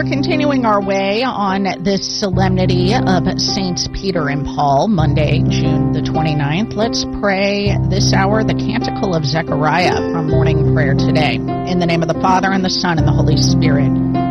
We're continuing our way on this solemnity of Saints Peter and Paul, Monday, June the 29th. Let's pray this hour the Canticle of Zechariah from morning prayer today. In the name of the Father, and the Son, and the Holy Spirit.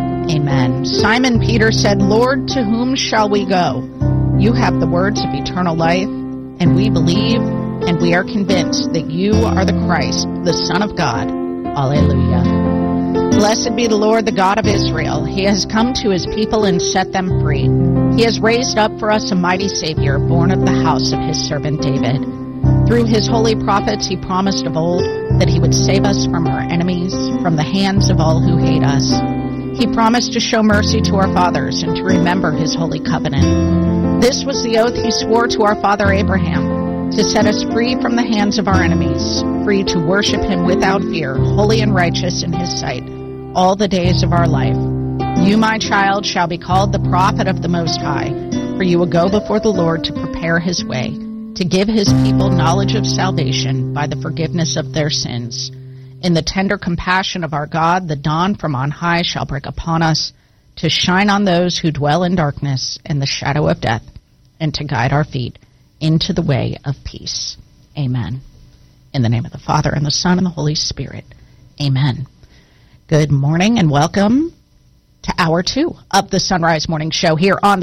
Amen. Simon Peter said, Lord, to whom shall we go? You have the words of eternal life, and we believe, and we are convinced that you are the Christ, the Son of God. Alleluia. Blessed be the Lord, the God of Israel. He has come to his people and set them free. He has raised up for us a mighty Savior, born of the house of his servant David. Through his holy prophets he promised of old that he would save us from our enemies, from the hands of all who hate us. He promised to show mercy to our fathers and to remember his holy covenant. This was the oath he swore to our father Abraham, to set us free from the hands of our enemies, free to worship him without fear, holy and righteous in his sight, all the days of our life. You, my child, shall be called the prophet of the Most High, for you will go before the Lord to prepare his way, to give his people knowledge of salvation by the forgiveness of their sins. In the tender compassion of our God, the dawn from on high shall break upon us, to shine on those who dwell in darkness and the shadow of death, and to guide our feet into the way of peace. Amen. In the name of the Father, and the Son, and the Holy Spirit. Amen. Good morning and welcome to Hour 2 of the Sunrise Morning Show here on the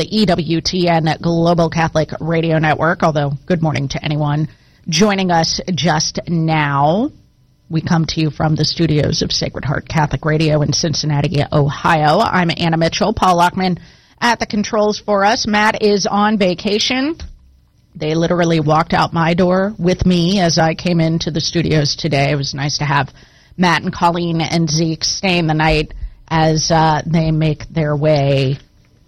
EWTN Global Catholic Radio Network, although good morning to anyone joining us just now. We come to you from the studios of Sacred Heart Catholic Radio in Cincinnati, Ohio. I'm Anna Mitchell. Paul Lockman at the controls for us. Matt is on vacation. They literally walked out my door with me as I came into the studios today. It was nice to have Matt and Colleen and Zeke staying the night as they make their way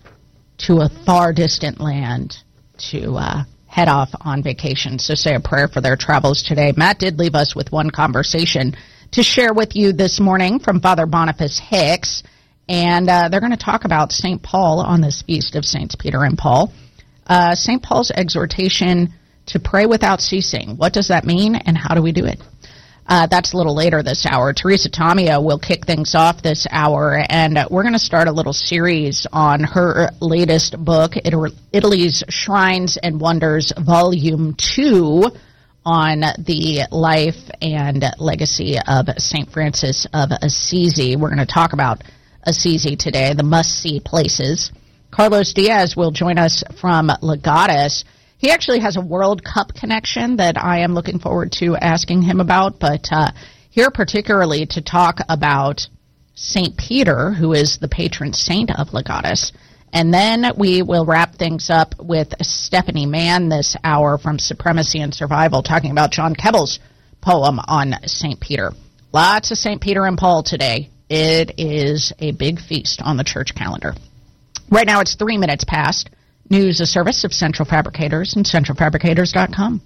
to a far distant land to head off on vacation. So say a prayer for their travels today. Matt did leave us with one conversation to share with you this morning from Father Boniface Hicks, and they're going to talk about St. Paul on this feast of Saints Peter and Paul. St. Paul's exhortation to pray without ceasing. What does that mean, and how do we do it? That's a little later this hour. Teresa Tomeo will kick things off this hour, and we're going to start a little series on her latest book, Italy's Shrines and Wonders, Volume 2, on the life and legacy of St. Francis of Assisi. We're going to talk about Assisi today, the must-see places. Carlos Diaz will join us from Legatus. He actually has a World Cup connection that I am looking forward to asking him about, but here particularly to talk about St. Peter, who is the patron saint of Legatus. And then we will wrap things up with Stephanie Mann this hour from Supremacy and Survival, talking about John Kebble's poem on St. Peter. Lots of St. Peter and Paul today. It is a big feast on the church calendar. Right now it's 3 minutes past. News, a service of Central Fabricators and centralfabricators.com.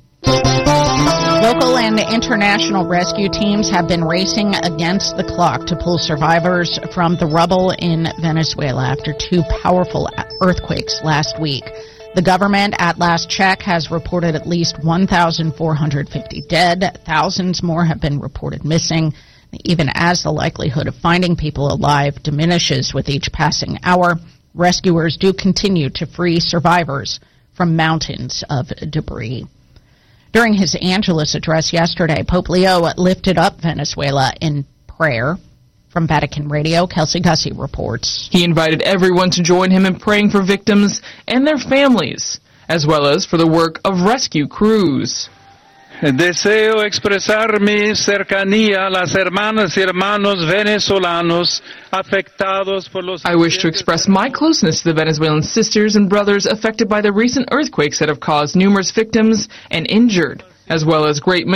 Local and international rescue teams have been racing against the clock to pull survivors from the rubble in Venezuela after 2 powerful earthquakes last week. The government, at last check, has reported at least 1,450 dead. Thousands more have been reported missing, even as the likelihood of finding people alive diminishes with each passing hour. Rescuers do continue to free survivors from mountains of debris. During his Angelus address yesterday, Pope Leo lifted up Venezuela in prayer. From Vatican Radio, Kelsey Gussie reports. He invited everyone to join him in praying for victims and their families, as well as for the work of rescue crews. Deseo expresar mi cercanía a las hermanas y hermanos venezolanos afectados por los... I wish to express my closeness to the Venezuelan sisters and brothers affected by the recent earthquakes that have caused numerous victims and injured, as well as great